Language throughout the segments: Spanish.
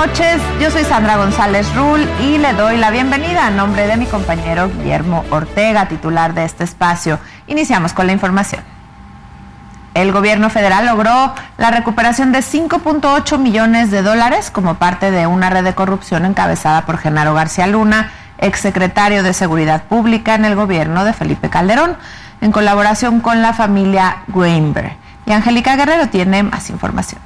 noches, yo soy Sandra González Rull y le doy la bienvenida a nombre de mi compañero Guillermo Ortega, titular de este espacio. Iniciamos con la información. El gobierno federal logró la recuperación de $5.8 millones como parte de una red de corrupción encabezada por Genaro García Luna, exsecretario de Seguridad Pública en el gobierno de Felipe Calderón, en colaboración con la familia Weinberg. Y Angélica Guerrero tiene más información.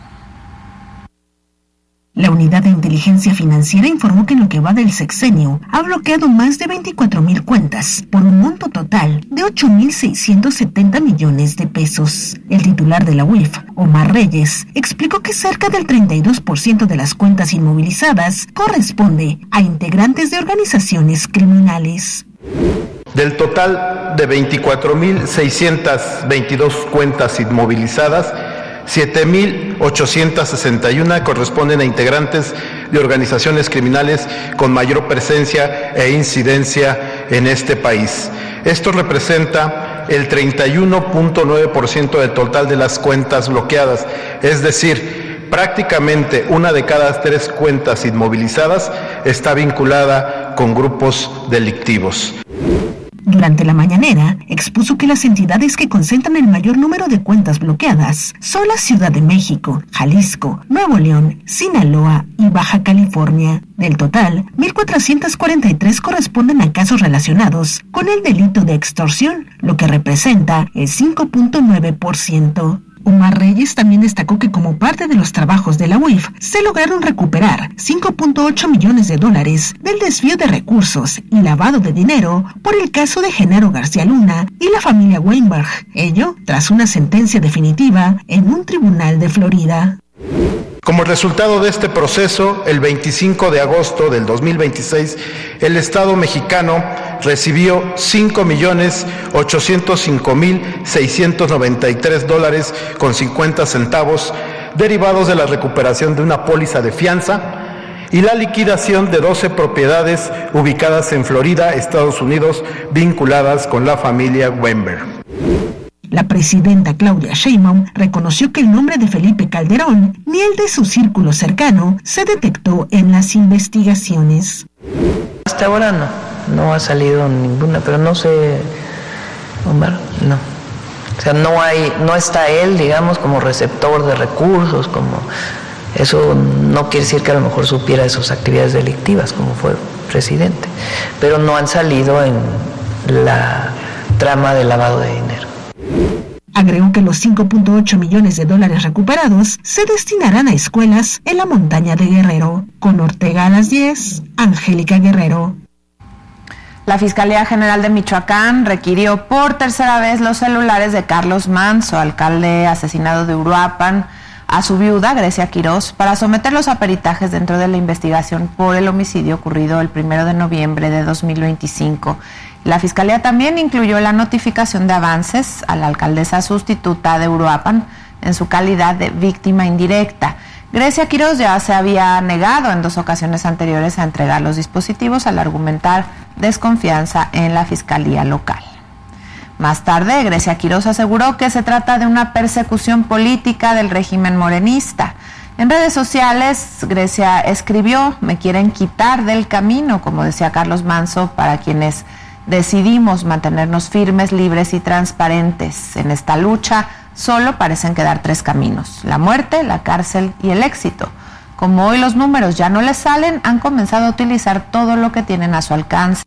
La Unidad de Inteligencia Financiera informó que en lo que va del sexenio ha bloqueado más de 24,000 cuentas por un monto total de 8,670 millones de pesos. El titular de la UIF, Omar Reyes, explicó que cerca del 32% de las cuentas inmovilizadas corresponde a integrantes de organizaciones criminales. Del total de 24,622 cuentas inmovilizadas, 7,861 corresponden a integrantes de organizaciones criminales con mayor presencia e incidencia en este país. Esto representa el 31.9% del total de las cuentas bloqueadas, es decir, prácticamente una de cada 3 cuentas inmovilizadas está vinculada con grupos delictivos. Durante la mañanera, expuso que las entidades que concentran el mayor número de cuentas bloqueadas son la Ciudad de México, Jalisco, Nuevo León, Sinaloa y Baja California. Del total, 1,443 corresponden a casos relacionados con el delito de extorsión, lo que representa el 5.9%. Omar Reyes también destacó que como parte de los trabajos de la UIF se lograron recuperar $5.8 millones del desvío de recursos y lavado de dinero por el caso de Genaro García Luna y la familia Weinberg, ello tras una sentencia definitiva en un tribunal de Florida. Como resultado de este proceso, el 25 de agosto del 2026, el Estado mexicano recibió $5,805,693.50 derivados de la recuperación de una póliza de fianza y la liquidación de 12 propiedades ubicadas en Florida, Estados Unidos, vinculadas con la familia Weinberg. La presidenta Claudia Sheinbaum reconoció que el nombre de Felipe Calderón ni el de su círculo cercano se detectó en las investigaciones. Hasta ahora no ha salido ninguna, pero no sé, Omar, no. O sea, no está él, digamos, como receptor de recursos, como eso no quiere decir que a lo mejor supiera de sus actividades delictivas, como fue presidente, pero no han salido en la trama de lavado de dinero. Agregó que los $5.8 millones recuperados se destinarán a escuelas en la montaña de Guerrero. Con Ortega a las 10, Angélica Guerrero. La Fiscalía General de Michoacán requirió por tercera vez los celulares de Carlos Manso, alcalde asesinado de Uruapan, a su viuda, Grecia Quirós, para someterlos a peritajes dentro de la investigación por el homicidio ocurrido el 1 de noviembre de 2025. La Fiscalía también incluyó la notificación de avances a la alcaldesa sustituta de Uruapan en su calidad de víctima indirecta. Grecia Quirós ya se había negado en 2 ocasiones anteriores a entregar los dispositivos al argumentar desconfianza en la Fiscalía local. Más tarde, Grecia Quirós aseguró que se trata de una persecución política del régimen morenista. En redes sociales, Grecia escribió: "Me quieren quitar del camino", como decía Carlos Manso, para quienes decidimos mantenernos firmes, libres y transparentes. En esta lucha solo parecen quedar 3 caminos: la muerte, la cárcel y el éxito. Como hoy los números ya no les salen, han comenzado a utilizar todo lo que tienen a su alcance.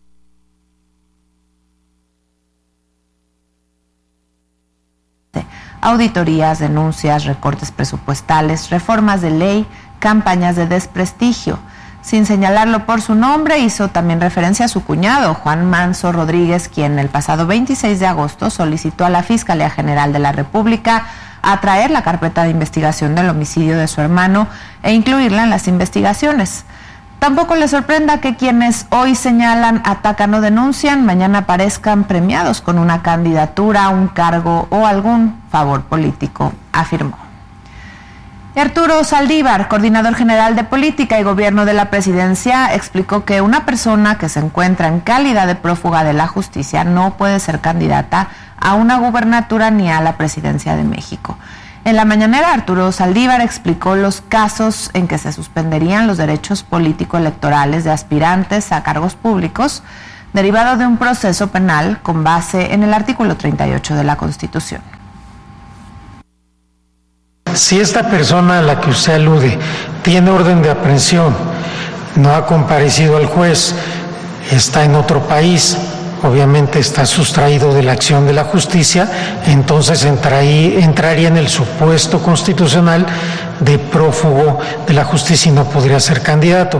Auditorías, denuncias, recortes presupuestales, reformas de ley, campañas de desprestigio. Sin señalarlo por su nombre, hizo también referencia a su cuñado, Juan Manso Rodríguez, quien el pasado 26 de agosto solicitó a la Fiscalía General de la República atraer la carpeta de investigación del homicidio de su hermano e incluirla en las investigaciones. Tampoco le sorprenda que quienes hoy señalan, atacan o denuncian, mañana aparezcan premiados con una candidatura, un cargo o algún favor político, afirmó. Arturo Saldívar, coordinador general de Política y Gobierno de la Presidencia, explicó que una persona que se encuentra en calidad de prófuga de la justicia no puede ser candidata a una gubernatura ni a la presidencia de México. En la mañanera, Arturo Saldívar explicó los casos en que se suspenderían los derechos político-electorales de aspirantes a cargos públicos derivado de un proceso penal con base en el artículo 38 de la Constitución. Si esta persona a la que usted alude tiene orden de aprehensión, no ha comparecido al juez, está en otro país, obviamente está sustraído de la acción de la justicia, entonces entraría en el supuesto constitucional de prófugo de la justicia y no podría ser candidato.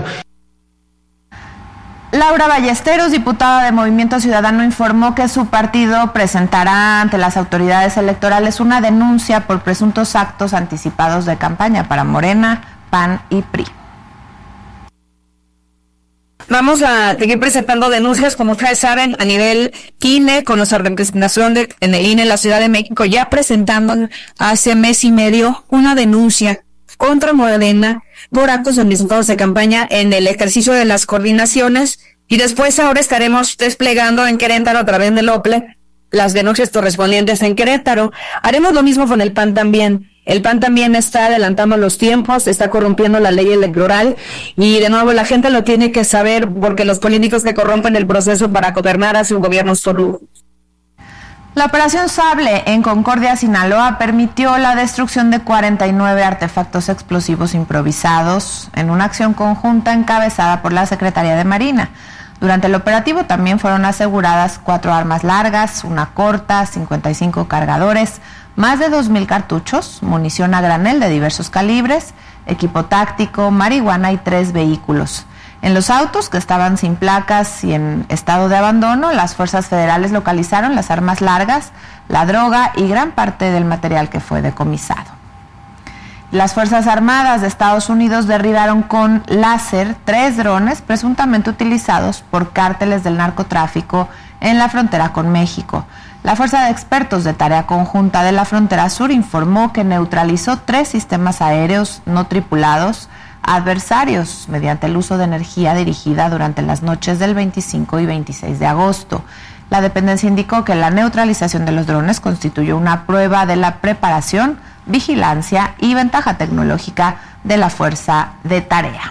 Laura Ballesteros, diputada de Movimiento Ciudadano, informó que su partido presentará ante las autoridades electorales una denuncia por presuntos actos anticipados de campaña para Morena, PAN y PRI. Vamos a seguir presentando denuncias, como ustedes saben, a nivel INE, con nuestra representación en el INE en la Ciudad de México, ya presentando hace mes y medio una denuncia contra Morena por actos anticipados de campaña en el ejercicio de las coordinaciones, y después ahora estaremos desplegando en Querétaro a través del OPLE las denuncias correspondientes en Querétaro. Haremos lo mismo con el PAN también. El PAN también está adelantando los tiempos, está corrompiendo la ley electoral y de nuevo la gente lo tiene que saber porque los políticos que corrompen el proceso para gobernar hacen un gobierno solo. La Operación Sable en Concordia, Sinaloa, permitió la destrucción de 49 artefactos explosivos improvisados en una acción conjunta encabezada por la Secretaría de Marina. Durante el operativo también fueron aseguradas 4 armas largas, una corta, 55 cargadores, más de 2,000 cartuchos, munición a granel de diversos calibres, equipo táctico, marihuana y 3 vehículos. En los autos, que estaban sin placas y en estado de abandono, las fuerzas federales localizaron las armas largas, la droga y gran parte del material que fue decomisado. Las Fuerzas Armadas de Estados Unidos derribaron con láser 3 drones presuntamente utilizados por cárteles del narcotráfico en la frontera con México. La Fuerza de Expertos de Tarea Conjunta de la Frontera Sur informó que neutralizó 3 sistemas aéreos no tripulados adversarios mediante el uso de energía dirigida durante las noches del 25 y 26 de agosto. La dependencia indicó que la neutralización de los drones constituyó una prueba de la preparación, vigilancia y ventaja tecnológica de la Fuerza de Tarea.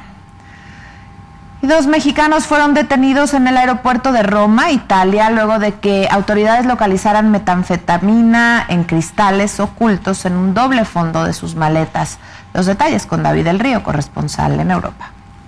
Y 2 mexicanos fueron detenidos en el aeropuerto de Roma, Italia, luego de que autoridades localizaran metanfetamina en cristales ocultos en un doble fondo de sus maletas. Los detalles con David del Río, corresponsal en Europa.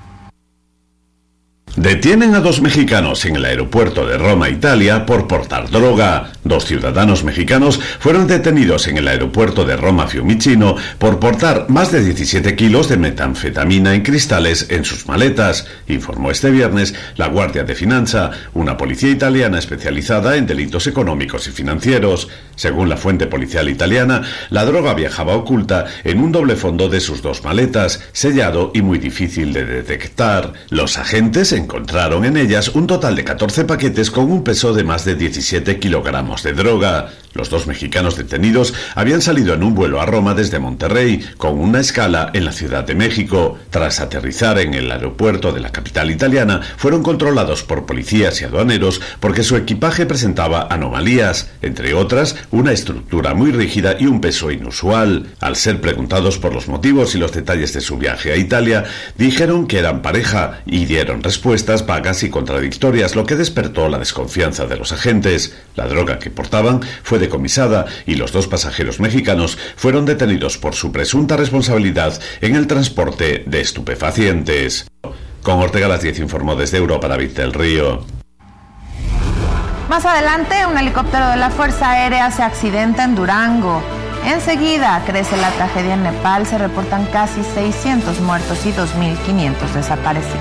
Detienen a 2 mexicanos en el aeropuerto de Roma, Italia, por portar droga. 2 ciudadanos mexicanos fueron detenidos en el aeropuerto de Roma Fiumicino por portar más de 17 kilos de metanfetamina en cristales en sus maletas, informó este viernes la Guardia de Finanza, una policía italiana especializada en delitos económicos y financieros. Según la fuente policial italiana, la droga viajaba oculta en un doble fondo de sus 2 maletas, sellado y muy difícil de detectar. Los agentes encontraron en ellas un total de 14 paquetes con un peso de más de 17 kilogramos de droga. Los 2 mexicanos detenidos habían salido en un vuelo a Roma desde Monterrey, con una escala en la Ciudad de México. Tras aterrizar en el aeropuerto de la capital italiana, fueron controlados por policías y aduaneros porque su equipaje presentaba anomalías, entre otras, una estructura muy rígida y un peso inusual. Al ser preguntados por los motivos y los detalles de su viaje a Italia, dijeron que eran pareja y dieron respuestas vagas y contradictorias, lo que despertó la desconfianza de los agentes. La droga que portaban fue decomisada y los 2 pasajeros mexicanos fueron detenidos por su presunta responsabilidad en el transporte de estupefacientes. Con Ortega a las 10 informó desde Europa David del Río. Más adelante, un helicóptero de la Fuerza Aérea se accidenta en Durango. Enseguida crece la tragedia en Nepal, se reportan casi 600 muertos y 2.500 desaparecidos.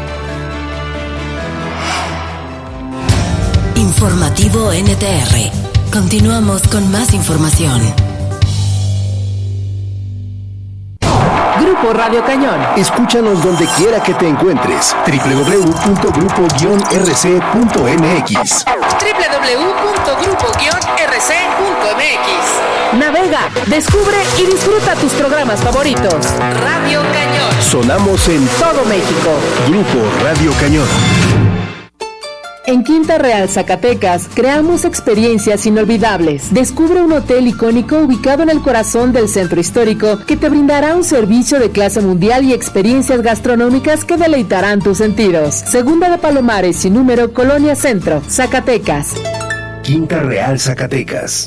Informativo NTR. Continuamos con más información. Grupo Radio Cañón. Escúchanos donde quiera que te encuentres. www.grupo-rc.mx. www.grupo-rc.mx. Navega, descubre y disfruta tus programas favoritos. Radio Cañón. Sonamos en todo México. Grupo Radio Cañón. En Quinta Real, Zacatecas, creamos experiencias inolvidables. Descubre un hotel icónico ubicado en el corazón del centro histórico que te brindará un servicio de clase mundial y experiencias gastronómicas que deleitarán tus sentidos. Segunda de Palomares, sin número, Colonia Centro, Zacatecas. Quinta Real, Zacatecas.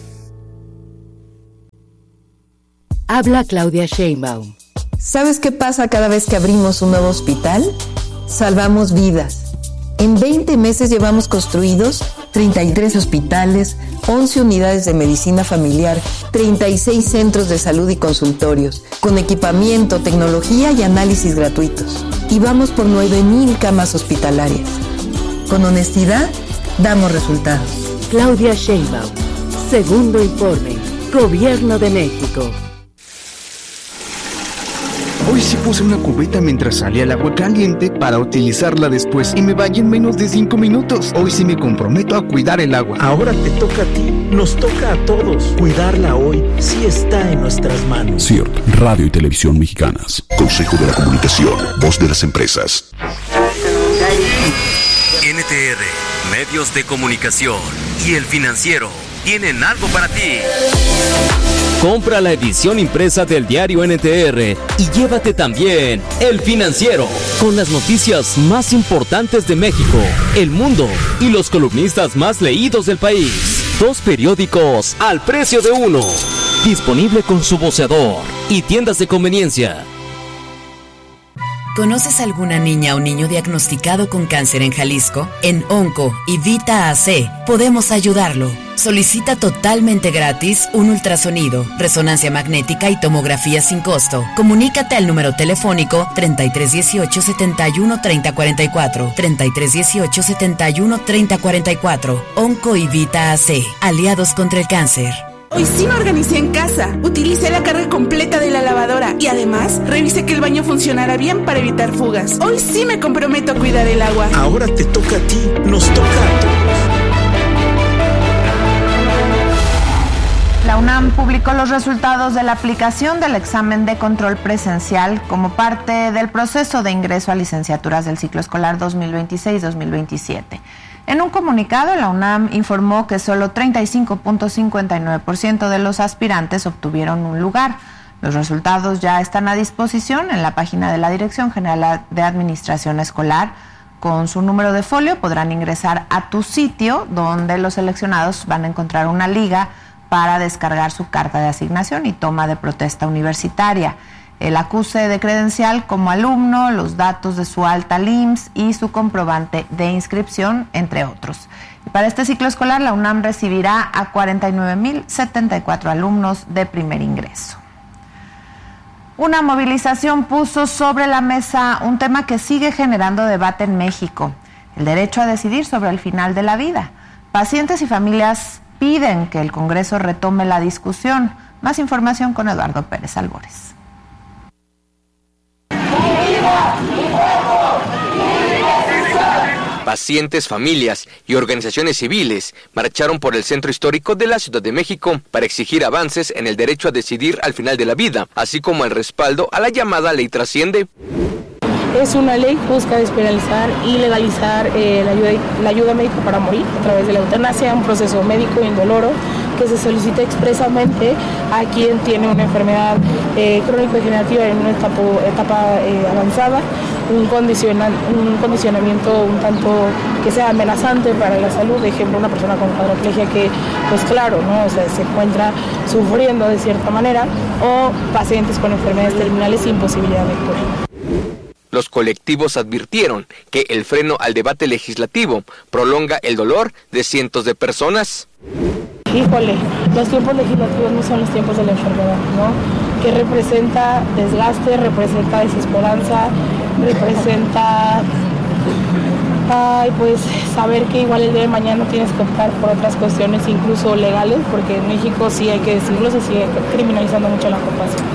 Habla Claudia Sheinbaum. ¿Sabes qué pasa cada vez que abrimos un nuevo hospital? Salvamos vidas. En 20 meses llevamos construidos 33 hospitales, 11 unidades de medicina familiar, 36 centros de salud y consultorios, con equipamiento, tecnología y análisis gratuitos. Y vamos por 9,000 camas hospitalarias. Con honestidad, damos resultados. Claudia Sheinbaum. Segundo informe. Gobierno de México. Hoy sí puse una cubeta mientras salía el agua caliente para utilizarla después y me bañé en menos de 5 minutos. Hoy sí me comprometo a cuidar el agua. Ahora te toca a ti, nos toca a todos. Cuidarla hoy sí está en nuestras manos. CIRT, Radio y Televisión Mexicanas. Consejo de la Comunicación, voz de las empresas. NTR, Medios de Comunicación y El Financiero tienen algo para ti. Compra la edición impresa del diario NTR y llévate también El Financiero, con las noticias más importantes de México, el mundo y los columnistas más leídos del país. 2 periódicos al precio de uno. Disponible con su voceador y tiendas de conveniencia. ¿Conoces alguna niña o niño diagnosticado con cáncer en Jalisco? En Onco y Vita AC podemos ayudarlo. Solicita totalmente gratis un ultrasonido, resonancia magnética y tomografía sin costo. Comunícate al número telefónico 3318 71 3044, 3318 71 3044. Onco y Vita AC, aliados contra el cáncer. Hoy sí me organicé en casa. Utilicé la carga completa de la lavadora y además revisé que el baño funcionara bien para evitar fugas. Hoy sí me comprometo a cuidar el agua. Ahora te toca a ti, nos toca a todos. La UNAM publicó los resultados de la aplicación del examen de control presencial como parte del proceso de ingreso a licenciaturas del ciclo escolar 2026-2027. En un comunicado, la UNAM informó que solo 35.59% de los aspirantes obtuvieron un lugar. Los resultados ya están a disposición en la página de la Dirección General de Administración Escolar. Con su número de folio podrán ingresar a tu sitio, donde los seleccionados van a encontrar una liga para descargar su carta de asignación y toma de protesta universitaria. El acuse de credencial como alumno, los datos de su alta al IMSS y su comprobante de inscripción, entre otros. Y para este ciclo escolar, la UNAM recibirá a 49,074 alumnos de primer ingreso. Una movilización puso sobre la mesa un tema que sigue generando debate en México: el derecho a decidir sobre el final de la vida. Pacientes y familias piden que el Congreso retome la discusión. Más información con Eduardo Pérez Albores. Pacientes, familias y organizaciones civiles marcharon por el centro histórico de la Ciudad de México para exigir avances en el derecho a decidir al final de la vida, así como el respaldo a la llamada Ley Trasciende. Es una ley que busca despenalizar y legalizar la ayuda médica para morir a través de la eutanasia, un proceso médico indoloro que se solicita expresamente a quien tiene una enfermedad crónico-degenerativa en una etapa avanzada, un condicionamiento un tanto que sea amenazante para la salud, de ejemplo una persona con cuadriplegia que, pues claro, ¿no? O sea, se encuentra sufriendo de cierta manera, o pacientes con enfermedades terminales sin posibilidad de cura. Los colectivos advirtieron que el freno al debate legislativo prolonga el dolor de cientos de personas. Híjole, los tiempos legislativos no son los tiempos de la enfermedad, ¿no? Que representa desgaste, representa desesperanza, representa pues saber que igual el día de mañana tienes que optar por otras cuestiones, incluso legales, porque en México sí hay que decirlo, se sigue criminalizando mucho la compasión.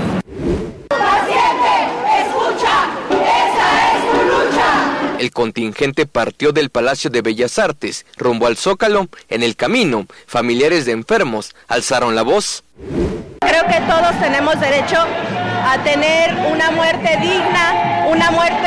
El contingente partió del Palacio de Bellas Artes rumbo al Zócalo. En el camino, familiares de enfermos alzaron la voz. Creo que todos tenemos derecho a tener una muerte digna, una muerte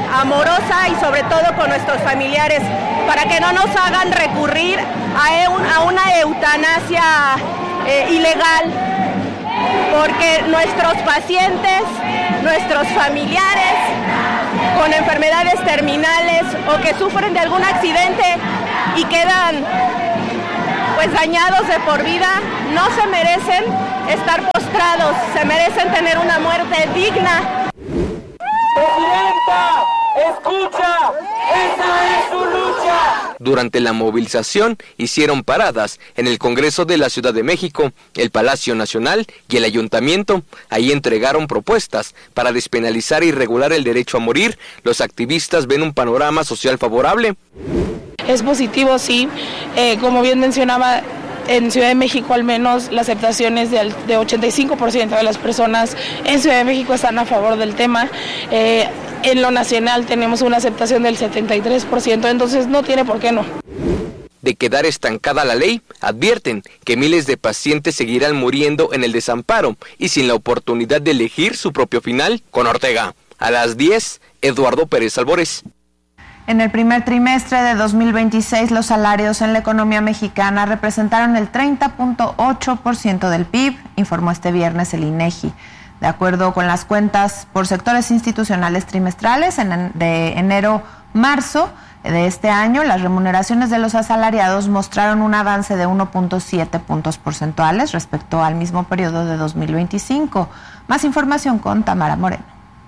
amorosa y sobre todo con nuestros familiares, para que no nos hagan recurrir a una eutanasia ilegal, porque nuestros pacientes, nuestros familiares con enfermedades terminales o que sufren de algún accidente y quedan pues dañados de por vida, no se merecen estar postrados, se merecen tener una muerte digna. ¡Presidenta! ¡Escucha! ¡Esa es su lucha! Durante la movilización hicieron paradas en el Congreso de la Ciudad de México, el Palacio Nacional y el Ayuntamiento. Ahí entregaron propuestas para despenalizar y regular el derecho a morir. Los activistas ven un panorama social favorable. Es positivo, sí. Como bien mencionaba, en Ciudad de México al menos la aceptación es de 85% de las personas en Ciudad de México están a favor del tema. En lo nacional tenemos una aceptación del 73%, entonces no tiene por qué no. De quedar estancada la ley, advierten que miles de pacientes seguirán muriendo en el desamparo y sin la oportunidad de elegir su propio final. Con Ortega, a las 10, Eduardo Pérez Albores. En el primer trimestre de 2026, los salarios en la economía mexicana representaron el 30.8% del PIB, informó este viernes el INEGI. De acuerdo con las cuentas por sectores institucionales trimestrales de enero-marzo de este año, las remuneraciones de los asalariados mostraron un avance de 1.7 puntos porcentuales respecto al mismo periodo de 2025. Más información con Tamara Moreno.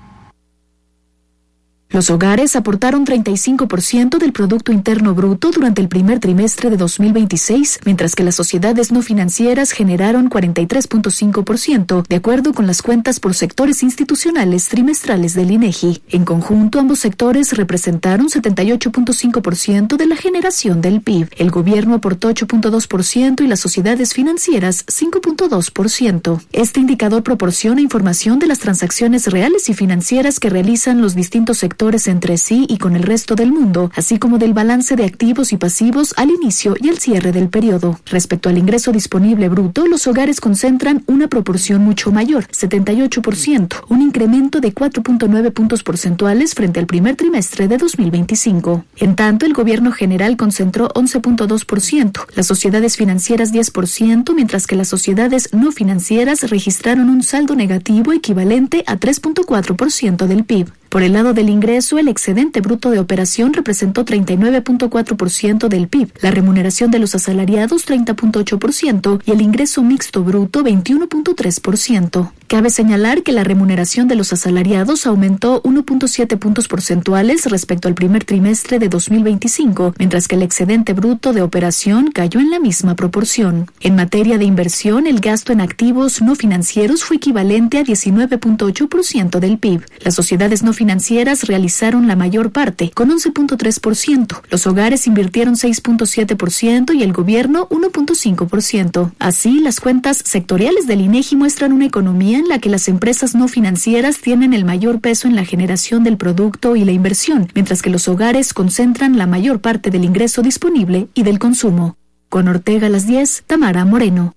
Los hogares aportaron 35% del Producto Interno Bruto durante el primer trimestre de 2026, mientras que las sociedades no financieras generaron 43.5%, de acuerdo con las cuentas por sectores institucionales trimestrales del INEGI. En conjunto, ambos sectores representaron 78.5% de la generación del PIB. El gobierno aportó 8.2% y las sociedades financieras 5.2%. Este indicador proporciona información de las transacciones reales y financieras que realizan los distintos sectores entre sí y con el resto del mundo, así como del balance de activos y pasivos al inicio y al cierre del periodo. Respecto al ingreso disponible bruto, los hogares concentran una proporción mucho mayor, 78%, un incremento de 4.9 puntos porcentuales frente al primer trimestre de 2025. En tanto, el gobierno general concentró 11.2%, las sociedades financieras 10%, mientras que las sociedades no financieras registraron un saldo negativo equivalente a 3.4% del PIB. Por el lado del ingreso, el excedente bruto de operación representó 39.4% del PIB, la remuneración de los asalariados 30.8% y el ingreso mixto bruto 21.3%. Cabe señalar que la remuneración de los asalariados aumentó 1.7 puntos porcentuales respecto al primer trimestre de 2025, mientras que el excedente bruto de operación cayó en la misma proporción. En materia de inversión, el gasto en activos no financieros fue equivalente a 19.8% del PIB. Las sociedades no financieras realizaron la mayor parte, con 11.3%. Los hogares invirtieron 6.7% y el gobierno 1.5%. Así, las cuentas sectoriales del INEGI muestran una economía en la que las empresas no financieras tienen el mayor peso en la generación del producto y la inversión, mientras que los hogares concentran la mayor parte del ingreso disponible y del consumo. Con Ortega a las 10, Tamara Moreno.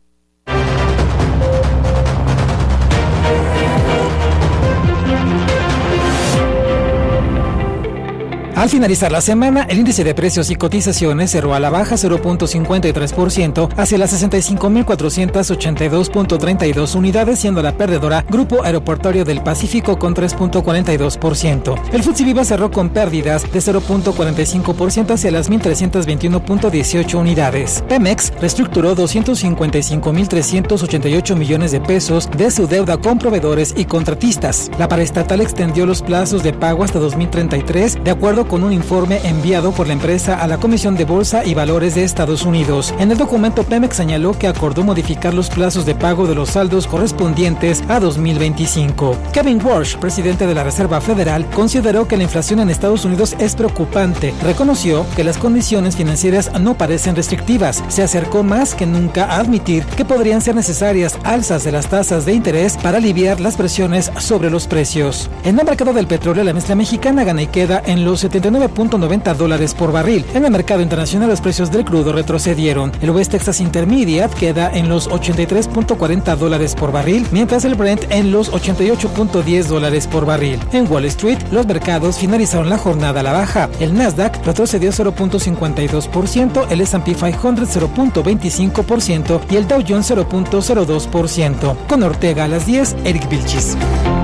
Al finalizar la semana, el índice de precios y cotizaciones cerró a la baja 0.53% hacia las 65.482.32 unidades, siendo la perdedora Grupo Aeroportuario del Pacífico con 3.42%. El FTSE Viva cerró con pérdidas de 0.45% hacia las 1.321.18 unidades. Pemex reestructuró 255.388 millones de pesos de su deuda con proveedores y contratistas. La paraestatal extendió los plazos de pago hasta 2033, de acuerdo con un informe enviado por la empresa a la Comisión de Bolsa y Valores de Estados Unidos. En el documento, Pemex señaló que acordó modificar los plazos de pago de los saldos correspondientes a 2025. Kevin Warsh, presidente de la Reserva Federal, consideró que la inflación en Estados Unidos es preocupante. Reconoció que las condiciones financieras no parecen restrictivas. Se acercó más que nunca a admitir que podrían ser necesarias alzas de las tasas de interés para aliviar las presiones sobre los precios. En el mercado del petróleo, la mezcla mexicana gana y queda en los $79.90 por barril. En el mercado internacional los precios del crudo retrocedieron. El West Texas Intermediate queda en los $83.40 por barril, mientras el Brent en los $88.10 por barril. En Wall Street, los mercados finalizaron la jornada a la baja. El Nasdaq retrocedió 0.52%, el S&P 500 0.25% y el Dow Jones 0.02%. Con Ortega a las 10, Eric Vilchis.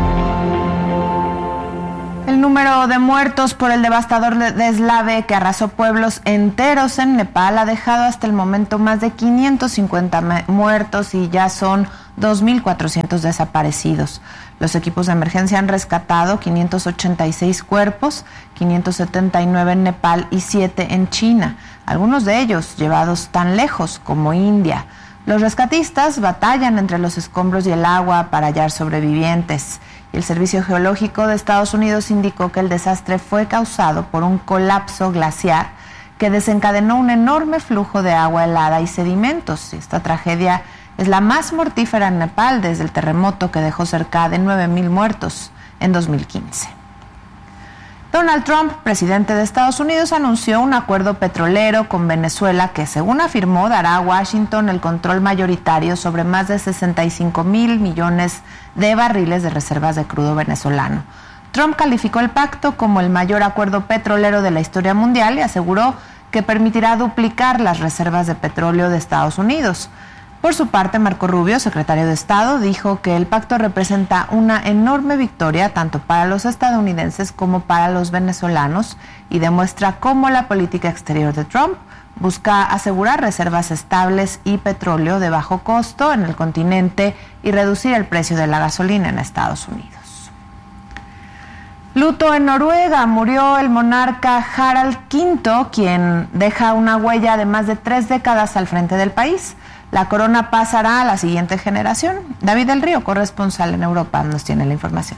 El número de muertos por el devastador deslave que arrasó pueblos enteros en Nepal ha dejado hasta el momento más de 550 muertos y ya son 2.400 desaparecidos. Los equipos de emergencia han rescatado 586 cuerpos, 579 en Nepal y 7 en China, algunos de ellos llevados tan lejos como India. Los rescatistas batallan entre los escombros y el agua para hallar sobrevivientes. El Servicio Geológico de Estados Unidos indicó que el desastre fue causado por un colapso glaciar que desencadenó un enorme flujo de agua helada y sedimentos. Esta tragedia es la más mortífera en Nepal desde el terremoto que dejó cerca de 9.000 muertos en 2015. Donald Trump, presidente de Estados Unidos, anunció un acuerdo petrolero con Venezuela que, según afirmó, dará a Washington el control mayoritario sobre más de 65.000 millones de barriles de reservas de crudo venezolano. Trump calificó el pacto como el mayor acuerdo petrolero de la historia mundial y aseguró que permitirá duplicar las reservas de petróleo de Estados Unidos. Por su parte, Marco Rubio, secretario de Estado, dijo que el pacto representa una enorme victoria tanto para los estadounidenses como para los venezolanos y demuestra cómo la política exterior de Trump busca asegurar reservas estables y petróleo de bajo costo en el continente y reducir el precio de la gasolina en Estados Unidos. Luto en Noruega. Murió el monarca Harald V, quien deja una huella de más de 3 décadas al frente del país. La corona pasará a la siguiente generación. David del Río, corresponsal en Europa, nos tiene la información.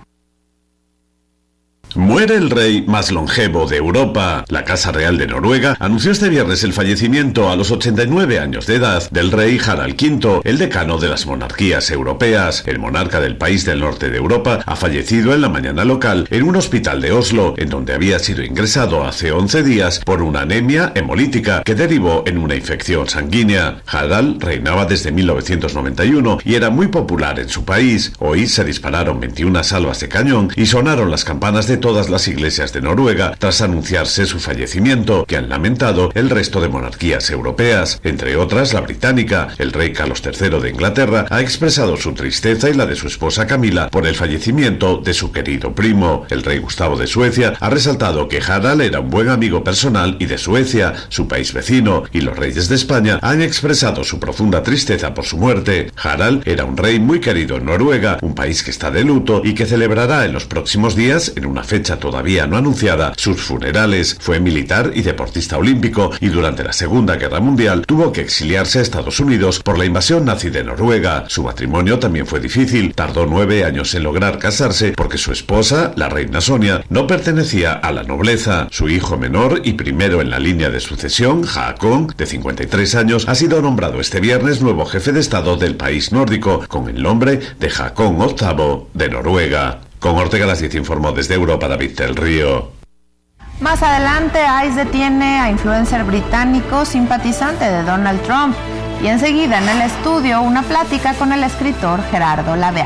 Muere el rey más longevo de Europa. La Casa Real de Noruega anunció este viernes el fallecimiento a los 89 años de edad del rey Harald V, el decano de las monarquías europeas. El monarca del país del norte de Europa ha fallecido en la mañana local en un hospital de Oslo, en donde había sido ingresado hace 11 días por una anemia hemolítica que derivó en una infección sanguínea. Harald reinaba desde 1991 y era muy popular en su país. Hoy se dispararon 21 salvas de cañón y sonaron las campanas de todas las iglesias de Noruega tras anunciarse su fallecimiento, que han lamentado el resto de monarquías europeas, entre otras la británica. El rey Carlos III de Inglaterra ha expresado su tristeza y la de su esposa Camila por el fallecimiento de su querido primo. El rey Gustavo de Suecia ha resaltado que Harald era un buen amigo personal y de Suecia, su país vecino, y los reyes de España han expresado su profunda tristeza por su muerte. Harald era un rey muy querido en Noruega, un país que está de luto y que celebrará en los próximos días, en una fecha todavía no anunciada, sus funerales. Fue militar y deportista olímpico y durante la Segunda Guerra Mundial tuvo que exiliarse a Estados Unidos por la invasión nazi de Noruega. Su matrimonio también fue difícil, tardó 9 años en lograr casarse porque su esposa, la reina Sonia, no pertenecía a la nobleza. Su hijo menor y primero en la línea de sucesión, Haakon, de 53 años, ha sido nombrado este viernes nuevo jefe de Estado del país nórdico, con el nombre de Haakon VIII de Noruega. Con Ortega a las 10 informó desde Europa David del Río. Más adelante, ICE detiene a influencer británico simpatizante de Donald Trump. Y enseguida en el estudio, una plática con el escritor Gerardo Laveaga.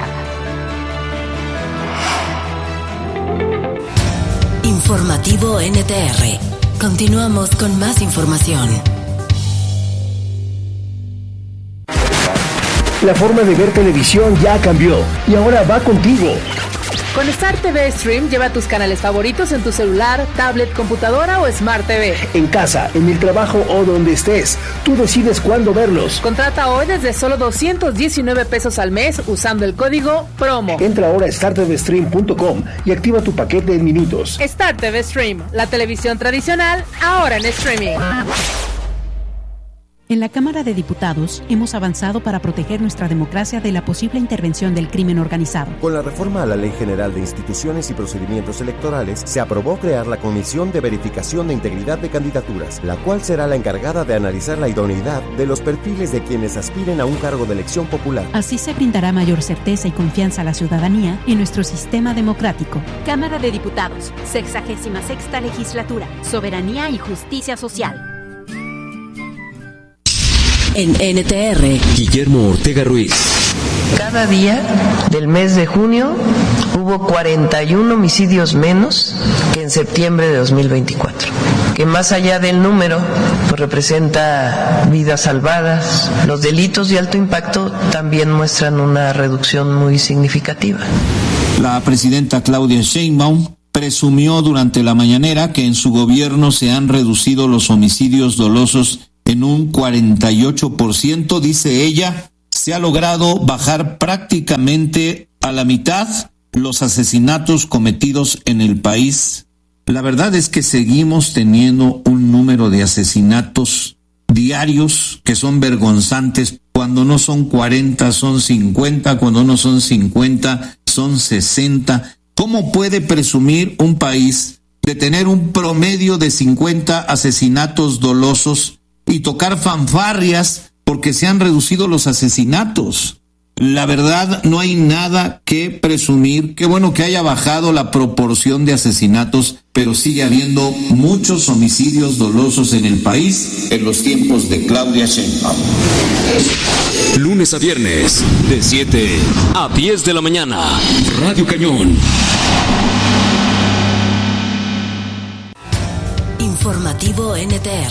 Informativo NTR. Continuamos con más información. La forma de ver televisión ya cambió y ahora va contigo. Con Star TV Stream lleva tus canales favoritos en tu celular, tablet, computadora o Smart TV. En casa, en el trabajo o donde estés, tú decides cuándo verlos. Contrata hoy desde solo $219 al mes usando el código PROMO. Entra ahora a startvstream.com y activa tu paquete en minutos. Star TV Stream, la televisión tradicional, ahora en streaming. En la Cámara de Diputados hemos avanzado para proteger nuestra democracia de la posible intervención del crimen organizado. Con la reforma a la Ley General de Instituciones y Procedimientos Electorales, se aprobó crear la Comisión de Verificación de Integridad de Candidaturas, la cual será la encargada de analizar la idoneidad de los perfiles de quienes aspiren a un cargo de elección popular. Así se brindará mayor certeza y confianza a la ciudadanía en nuestro sistema democrático. Cámara de Diputados, 66ª Legislatura, Soberanía y Justicia Social. En NTR, Guillermo Ortega Ruiz. Cada día del mes de junio hubo 41 homicidios menos que en septiembre de 2024, que más allá del número, pues representa vidas salvadas. Los delitos de alto impacto también muestran una reducción muy significativa. La presidenta Claudia Sheinbaum presumió durante la mañanera que en su gobierno se han reducido los homicidios dolosos en un 48%, dice ella. Se ha logrado bajar prácticamente a la mitad los asesinatos cometidos en el país. La verdad es que seguimos teniendo un número de asesinatos diarios que son vergonzantes. Cuando no son 40, son 50, cuando no son 50, son 60. ¿Cómo puede presumir un país de tener un promedio de 50 asesinatos dolosos y tocar fanfarrias porque se han reducido los asesinatos? La verdad, no hay nada que presumir. Qué bueno que haya bajado la proporción de asesinatos, pero sigue habiendo muchos homicidios dolosos en el país en los tiempos de Claudia Sheinbaum. Lunes a viernes, de 7 a 10 de la mañana. Radio Cañón. Informativo NTR.